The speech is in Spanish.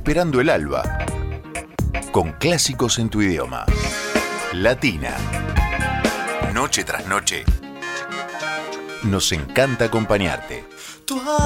esperando el alba. Con clásicos en tu idioma. Latina. Noche tras noche. Nos encanta acompañarte.